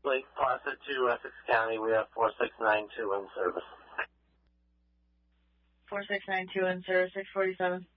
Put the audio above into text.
Lake Placid to Essex County, we have 4692 in service. 4692 in service, 647.